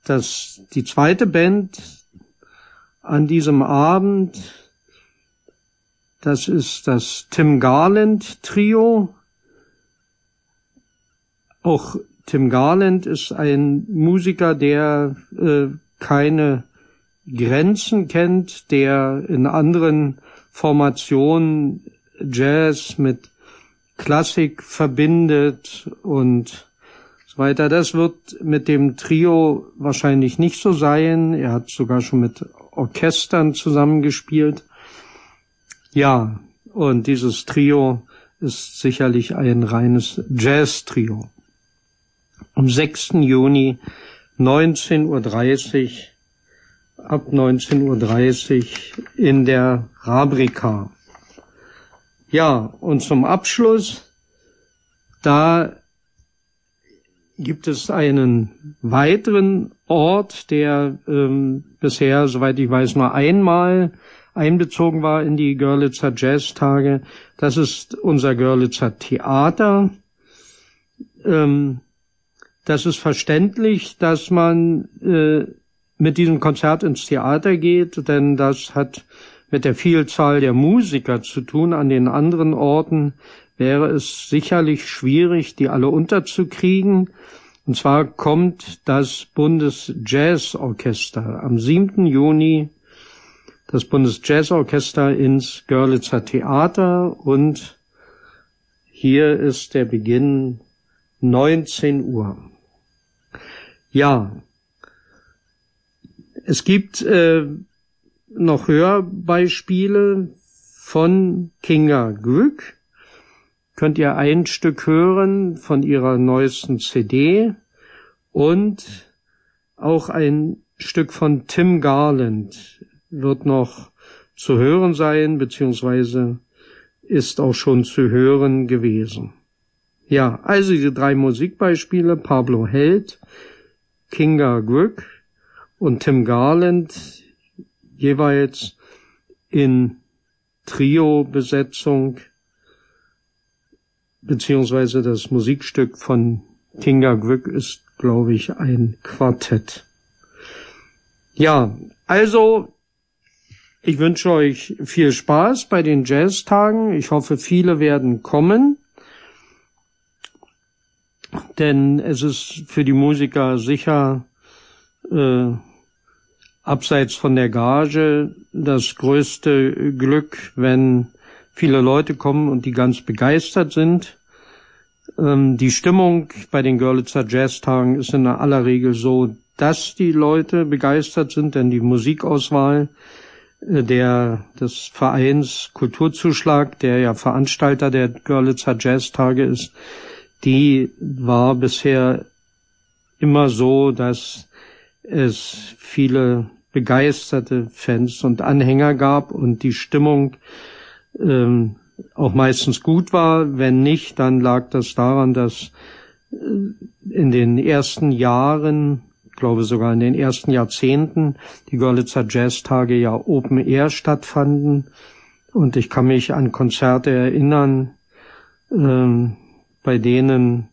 die zweite Band an diesem Abend, das ist das Tim Garland Trio. Auch Tim Garland ist ein Musiker, der keine Grenzen kennt, der in anderen Formationen Jazz mit Klassik verbindet und so weiter. Das wird mit dem Trio wahrscheinlich nicht so sein. Er hat sogar schon mit Orchestern zusammengespielt. Ja, und dieses Trio ist sicherlich ein reines Jazz-Trio. Am 6. Juni 19:30 Uhr, ab 19:30 Uhr in der Rabrika. Ja, und zum Abschluss, da gibt es einen weiteren Ort, der bisher, soweit ich weiß, nur einmal einbezogen war in die Görlitzer Jazztage. Das ist unser Görlitzer Theater. Das ist verständlich, dass man mit diesem Konzert ins Theater geht, denn das hat mit der Vielzahl der Musiker zu tun. An den anderen Orten wäre es sicherlich schwierig, die alle unterzukriegen. Und zwar kommt das Bundesjazzorchester am 7. Juni, das Bundesjazzorchester ins Görlitzer Theater, und hier ist der Beginn 19 Uhr. Ja, es gibt noch Hörbeispiele von Kinga Gwük. Könnt ihr ein Stück hören von ihrer neuesten CD und auch ein Stück von Tim Garland wird noch zu hören sein, beziehungsweise ist auch schon zu hören gewesen. Ja, also diese 3 Musikbeispiele: Pablo Held, Kinga Gwük und Tim Garland, jeweils in Trio-Besetzung, beziehungsweise das Musikstück von Kinga Gwük ist, glaube ich, ein Quartett. Ja, also ich wünsche euch viel Spaß bei den Jazztagen. Ich hoffe, viele werden kommen, denn es ist für die Musiker sicher abseits von der Gage das größte Glück, wenn viele Leute kommen und die ganz begeistert sind. Die Stimmung bei den Görlitzer Jazztagen ist in aller Regel so, dass die Leute begeistert sind, denn die Musikauswahl des Vereins Kulturzuschlag, der ja Veranstalter der Görlitzer Jazztage ist, die war bisher immer so, dass es viele begeisterte Fans und Anhänger gab und die Stimmung auch meistens gut war. Wenn nicht, dann lag das daran, dass in den ersten Jahren, ich glaube sogar in den ersten Jahrzehnten, die Görlitzer Jazztage ja Open Air stattfanden. Und ich kann mich an Konzerte erinnern, bei denen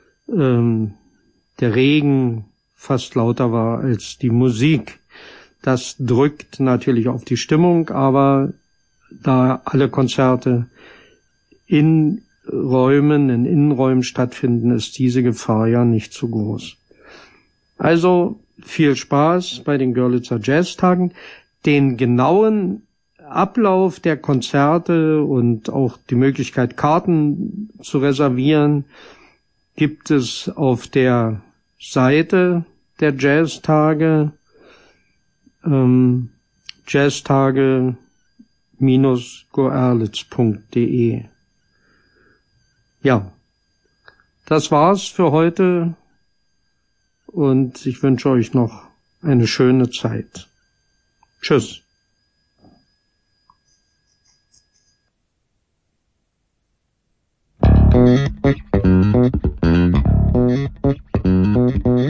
der Regen fast lauter war als die Musik. Das drückt natürlich auf die Stimmung, aber da alle Konzerte in Innenräumen stattfinden, ist diese Gefahr ja nicht so groß. Also viel Spaß bei den Görlitzer Jazztagen. Den genauen Ablauf der Konzerte und auch die Möglichkeit, Karten zu reservieren, gibt es auf der Seite der Jazztage, jazztage-goerlitz.de. Ja, das war's für heute und ich wünsche euch noch eine schöne Zeit. Tschüss.